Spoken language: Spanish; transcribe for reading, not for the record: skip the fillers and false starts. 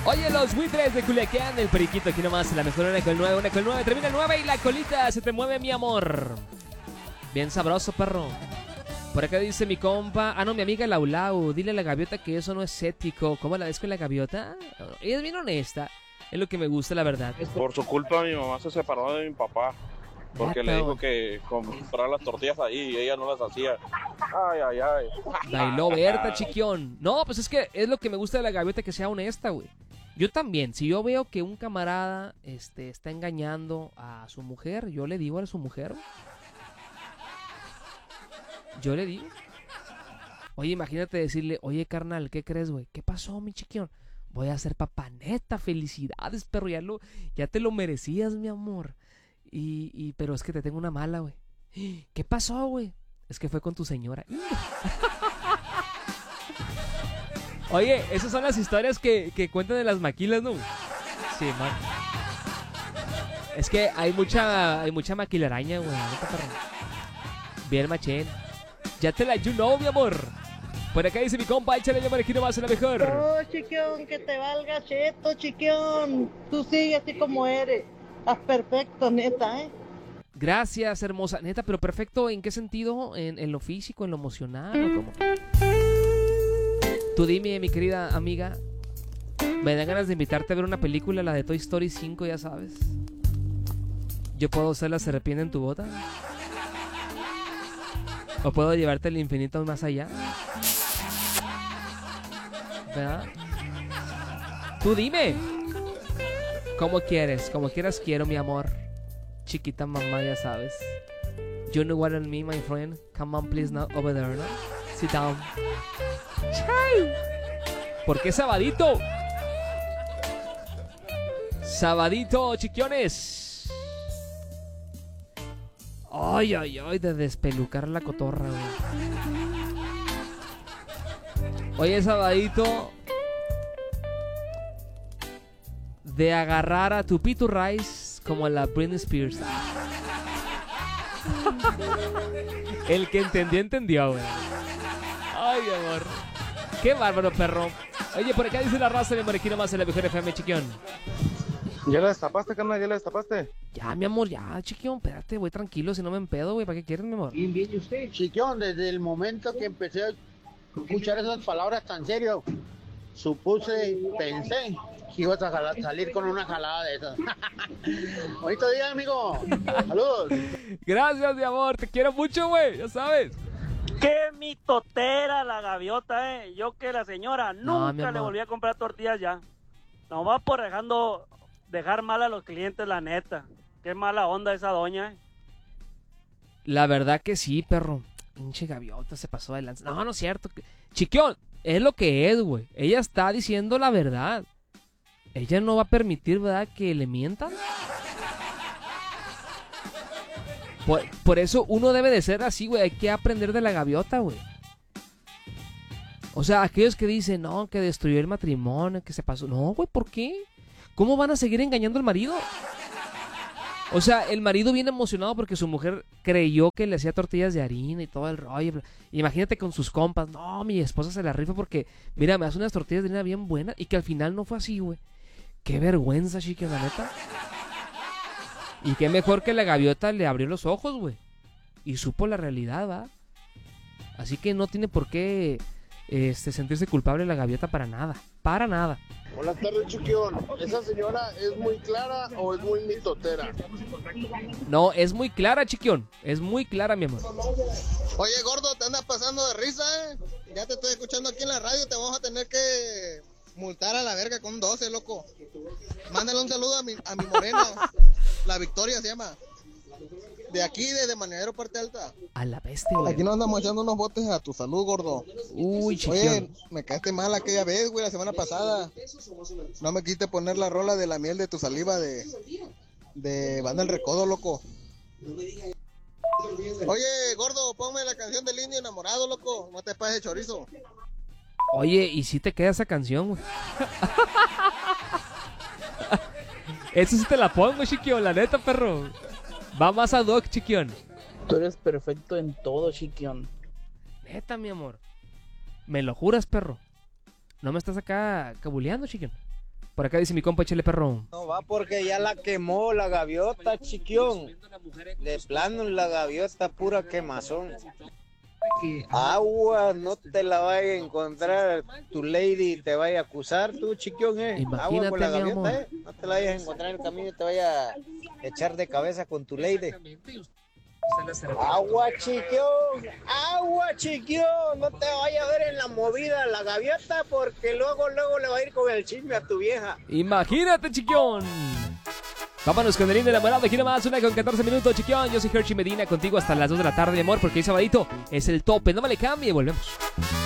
Oye, los buitres de Culiacán, el periquito aquí nomás, la mejor una con el 9, termina el 9 y la colita se te mueve, mi amor. Bien sabroso, perro. Por acá dice mi compa, no, mi amiga Laulau, dile a la gaviota que eso no es ético. ¿Cómo la ves con la gaviota? Ella es bien honesta, es lo que me gusta, la verdad. Por su culpa mi mamá se separó de mi papá. Porque le dijo que comprar las tortillas ahí y ella no las hacía. Ay. Bailó Berta, chiquión. No, pues es que es lo que me gusta de la gaviota, que sea honesta, güey. Yo también, si yo veo que un camarada está engañando a su mujer, yo le digo a su mujer. Yo le digo. Oye, imagínate decirle, oye, carnal, ¿qué crees, güey? ¿Qué pasó, mi chiquión? Voy a ser papá, neta, felicidades, perro, ya te lo merecías, mi amor. Pero es que te tengo una mala, güey. ¿Qué pasó, güey? Es que fue con tu señora. Oye, esas son las historias que cuentan de las maquilas, ¿no? Sí, man. Es que hay mucha maquilaraña, güey. Bien machén. Ya te la you know, mi amor. Por acá dice mi compa, échale llamar aquí nomás a la mejor. No, chiquión, que te valga cheto, chiquión. Tú sigue así como eres. Estás perfecto, neta, ¿eh? Gracias, hermosa. Neta, pero perfecto, ¿en qué sentido? ¿En lo físico, en lo emocional o cómo? Tú dime, mi querida amiga. Me dan ganas de invitarte a ver una película, la de Toy Story 5, ya sabes. ¿Yo puedo ser la serpiente en tu bota? ¿O puedo llevarte al infinito más allá? ¿Verdad? Tú dime. Como quieras quiero, mi amor. Chiquita mamá, ya sabes. You know what I mean, my friend. Come on, please, not over there, ¿no? Sit down. Chay. ¿Por qué sabadito? Sabadito, chiquiones. Ay, de despelucar la cotorra, güey. Oye, sabadito, de agarrar a tu Pitu Rice como la Britney Spears. El que entendió, güey. Ay, amor. Qué bárbaro, perro. Oye, por acá dice la raza de Mariquino más en la mejor FM, chiquión. ¿Ya la destapaste, carnal? ¿Ya la destapaste? Ya, mi amor, ya, chiquión. Espérate, güey, tranquilo, si no me empedo, güey. ¿Para qué quieres, mi amor? Bien, ¿y usted? Chiquión, desde el momento que empecé a escuchar esas palabras tan serio, pensé que ibas a salir con una jalada de esas. Bonito día, amigo. Saludos. Gracias, mi amor. Te quiero mucho, güey. Ya sabes. ¡Qué mitotera la gaviota, eh! Yo que la señora nunca le volví a comprar tortillas ya. Nomás por dejar mal a los clientes, la neta. Qué mala onda esa doña, eh. La verdad que sí, perro. Pinche gaviota se pasó de lanza. No es cierto. Chiquión, es lo que es, güey. Ella está diciendo la verdad. Ella no va a permitir, ¿verdad?, que le mientan. Por eso uno debe de ser así, güey. Hay que aprender de la gaviota, güey. O sea, aquellos que dicen, no, que destruyó el matrimonio, que se pasó. No, güey, ¿por qué? ¿Cómo van a seguir engañando al marido? O sea, el marido viene emocionado porque su mujer creyó que le hacía tortillas de harina y todo el rollo. Imagínate con sus compas. No, mi esposa se la rifa porque, mira, me hace unas tortillas de harina bien buenas. Y que al final no fue así, güey. Qué vergüenza, chica, la neta. Y qué mejor que la gaviota le abrió los ojos, güey. Y supo la realidad, ¿va? Así que no tiene por qué sentirse culpable la gaviota para nada. Para nada. Buenas tardes, Chiquión. ¿Esa señora es muy clara o es muy mitotera? No, es muy clara, Chiquión. Es muy clara, mi amor. Oye, gordo, te andas pasando de risa, ¿eh? Ya te estoy escuchando aquí en la radio. Te vamos a tener que multar a la verga con 12, loco. Mándale un saludo a mi morena. La Victoria se llama. De aquí, desde Manadero, Parte Alta. A la bestia, güey. Aquí nos andamos echando unos botes a tu salud, gordo. Uy, Chiquión. Oye, me caíste mal aquella vez, güey, la semana pasada. No me quise poner la rola de la miel de tu saliva de Banda El Recodo, loco. Oye, gordo, ponme la canción del Indio Enamorado, loco. No te pases de chorizo. Oye, ¿y si te queda esa canción, güey? Eso sí te la pongo, Chiquión, la neta, perro. Va más ad hoc, Chiquión. Tú eres perfecto en todo, Chiquión. Neta, mi amor. ¿Me lo juras, perro? ¿No me estás acá cabuleando, Chiquión? Por acá dice mi compa, échale perro. No va porque ya la quemó la gaviota, chiquión. De plano la gaviota pura quemazón. Agua, no te la vaya a encontrar tu lady y te vaya a acusar tú, chiquión, Agua con la gaviota, No te la vayas a encontrar en el camino y te vaya a echar de cabeza con tu lady. Agua, chiquión, no te vaya a ver en la movida la gaviota porque luego le va a ir con el chisme a tu vieja. Imagínate, chiquión. Vámonos con el lindo enamorado, aquí nomás, 1:14, chiquión. Yo soy Hershey Medina, contigo hasta las 2 de la tarde, mi amor, porque hoy sabadito es el tope. No me le cambie, volvemos.